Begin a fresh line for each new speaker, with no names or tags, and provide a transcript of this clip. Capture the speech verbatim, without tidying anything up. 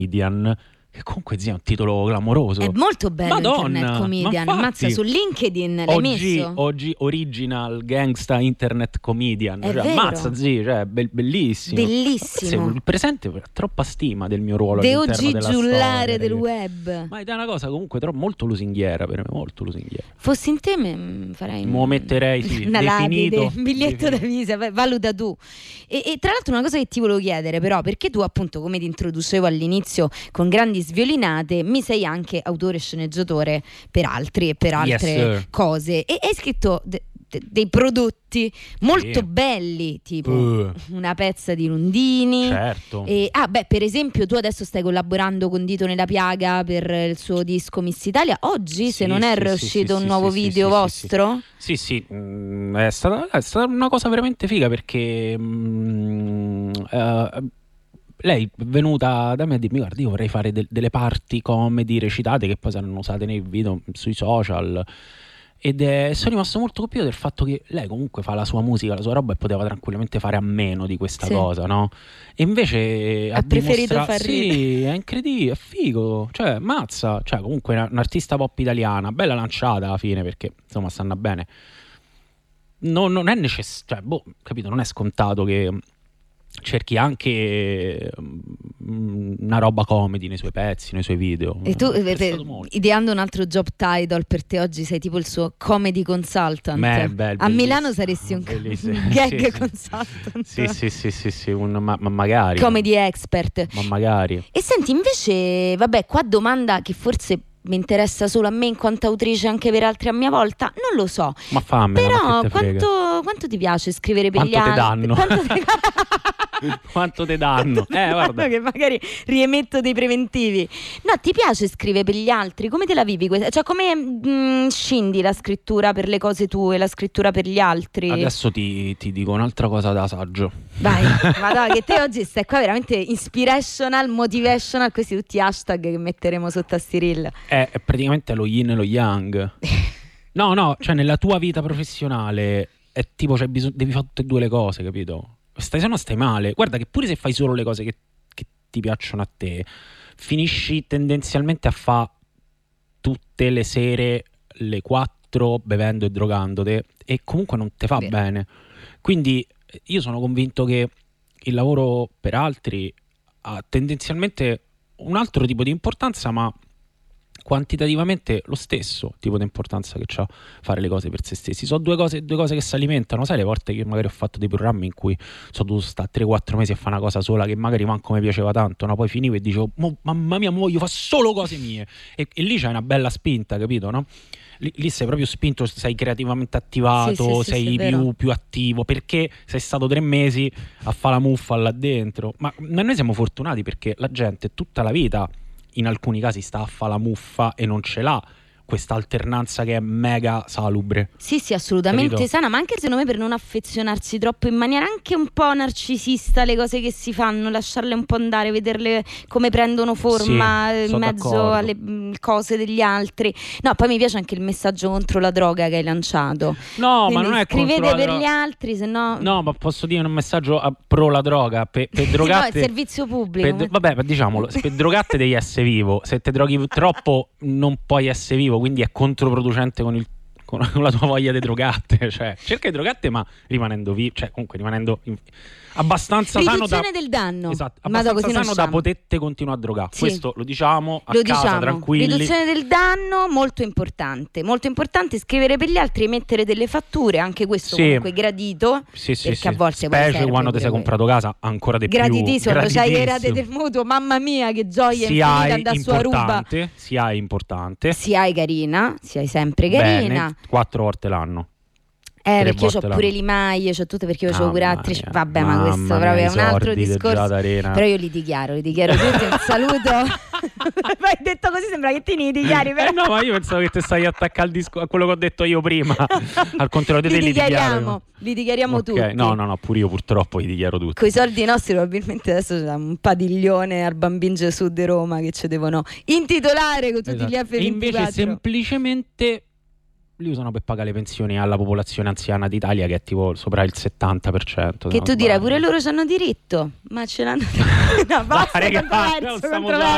Comedian, che comunque zia, è un titolo clamoroso.
È molto bello.
Madonna,
Internet Comedian.
ma
Mazza,
infatti,
su LinkedIn l'hai
oggi,
messo?
oggi original gangsta internet comedian.
È
Cioè,
vero.
mazza zia, cioè, be- bellissimo.
Bellissimo.
Il presente ha troppa stima del mio ruolo
De
all'interno
oggi
della
giullare
storia,
del
che-
web.
Ma è una cosa comunque troppo, molto lusinghiera per me, molto lusinghiera.
Fossi in te me farei
Mo metterei, sì,
una
definito,
lapide, un biglietto
definito.
da visita, vai, valuta tu. E, e tra l'altro una cosa che ti volevo chiedere però, perché tu appunto, come ti introducevo all'inizio con grandi sviolinate, mi sei anche autore e sceneggiatore per altri e per
Yes,
altre
sir.
cose, e hai scritto de- de- dei prodotti molto
Sì.
belli, tipo
Uh,
una pezza di Lundini.
certo.
E, ah beh, per esempio tu adesso stai collaborando con Dito nella Piaga per il suo disco Miss Italia. Oggi,
Sì,
se non è
sì, sì,
uscito
sì,
un
sì,
nuovo
sì,
video
sì, sì,
vostro?
Sì, sì, mm, è stata, è stata una cosa veramente figa perché mm, eh, lei è venuta da me a dirmi: guarda, io vorrei fare del- delle parti comedy recitate che poi saranno usate nei video sui social. Ed è, sono rimasto molto colpito del fatto che lei comunque fa la sua musica, la sua roba, e poteva tranquillamente fare a meno di questa
Sì.
cosa, no? E invece
Ha preferito
dimostra-
far
Sì, è incredibile, è figo, cioè mazza, cioè comunque una- un'artista pop italiana, bella lanciata alla fine perché insomma stanno bene. Non, non è necessario, cioè, boh, capito, non è scontato che cerchi anche mm, una roba comedy nei suoi pezzi, nei suoi video.
E tu,
Mi è
eh,
interessato
eh,
molto.
ideando un altro job title per te oggi, sei tipo il suo comedy consultant.
Beh, beh,
A
bellissimo.
Milano saresti un,
Bellissimo.
un gag
Sì, sì.
consultant.
Sì, sì, sì, sì, sì, un- ma, ma magari.
Comedy expert.
Ma magari.
E senti, invece, vabbè, qua domanda che forse mi interessa solo a me in quanto autrice, anche per altri a mia volta, non lo so.
Ma fammela,
Però
ma che te frega.
quanto, quanto ti piace scrivere per
Quanto
gli
te
altri?
danno?
Quanto ti...
Quanto te danno? Eh, guarda.
Che magari riemetto dei preventivi. No, ti piace scrivere per gli altri? Come te la vivi questa? Cioè, come mh, scendi la scrittura per le cose tue, la scrittura per gli altri?
Adesso ti, ti dico un'altra cosa da saggio.
Vai, madonna, che te oggi stai qua veramente inspirational, motivational, questi tutti hashtag che metteremo sotto a sti reel.
È, è praticamente lo yin e lo yang. No, no, cioè nella tua vita professionale è tipo, cioè, bisog- devi fare tutte e due le cose, capito? Stai, se no stai male. Guarda che pure se fai solo le cose che, che ti piacciono a te, finisci tendenzialmente a fare tutte le sere le quattro bevendo e drogandoti e comunque non te fa
Vero.
bene. Quindi io sono convinto che il lavoro per altri ha tendenzialmente un altro tipo di importanza, ma quantitativamente lo stesso tipo di importanza che c'ha fare le cose per se stessi. Sono due cose, due cose che si alimentano. Sai le volte che magari ho fatto dei programmi in cui sono dovuto stare tre quattro mesi a fare una cosa sola che magari manco mi piaceva tanto, no? Poi finivo e dicevo: "Mo- mamma mia, mo voglio fare solo cose mie", e, e lì c'è una bella spinta, capito, no? Lì, lì sei proprio spinto, sei creativamente attivato,
Sì, sì, sì,
sei
sì, è vero.
più, più attivo perché sei stato tre mesi a fare la muffa là dentro. Ma, ma noi siamo fortunati perché la gente tutta la vita in alcuni casi sta a fare la muffa e non ce l'ha questa alternanza che è mega salubre.
Sì, sì, assolutamente
Capito?
sana, ma anche secondo me per non affezionarsi troppo in maniera anche un po' narcisista alle cose che si fanno, lasciarle un po' andare, vederle come prendono forma
Sì,
in
sono
mezzo
d'accordo.
alle mh, cose degli altri. No, poi mi piace anche il messaggio contro la droga che hai lanciato.
No,
Quindi
ma non è
scrivete
contro la
per
dro-
gli altri, se no...
No, ma posso dire un messaggio a- pro la droga. Per, per
Sì, no,
drogate.
è servizio pubblico.
per- vabbè, ma diciamolo, se per drogate devi essere vivo. Se te droghi troppo non puoi essere vivo, quindi è controproducente con, il, con con la tua voglia di drogatte. Cioè, cerca di drogatte, ma rimanendo vivo, cioè comunque rimanendo in- abbastanza sano da.
Riduzione del danno.
Esatto,
Ma dopo
abbastanza
così non
sano da
usciamo.
potette continuare a drogare.
Sì.
Questo lo diciamo a
Lo
casa,
diciamo,
tranquilli.
riduzione del danno, molto importante, molto importante scrivere per gli altri e mettere delle fatture, anche questo
Sì.
comunque gradito,
Sì, sì,
perché
sì.
a volte poi
specie
serve
quando ti sei
pure
comprato casa, ancora di più.
gratitissimo, quando c'hai le rate
Gratitissimo.
del mutuo, mamma mia che gioia
Si
infinita
hai
andare su a ruba.
importante, si hai importante.
Si hai carina, si hai sempre carina.
Bene, quattro volte l'anno.
Eh,
tre
perché io
volte
ho pure
l'anno.
le maglie, c'ho tutte perché io facevo pure
Mamma
attrice.
mia,
Vabbè, ma
mamma
questo
mia,
proprio è
i
un altro
sordi del
discorso.
Gelata Arena.
Però io li dichiaro, li dichiaro tutti. Un saluto. Hai detto così sembra che ti li dichiari, però.
Eh no, ma io pensavo che te stai attaccando al disco- a quello che ho detto io prima. Al contrario di te
li
li
dichiariamo,
dichiaro.
li dichiariamo
Ok,
tutti.
no, no, no, pure io purtroppo li dichiaro tutti.
Con i soldi nostri probabilmente adesso c'è un padiglione al Bambin Gesù di Roma che ci devono intitolare con tutti
Esatto.
gli F ventiquattro.
E invece semplicemente li usano per pagare le pensioni alla popolazione anziana d'Italia, che è tipo sopra il settanta per cento.
Che tu dirai pure loro c'hanno diritto, ma ce l'hanno. No, basta,
raga,
controverso,
non stiamo
controverso.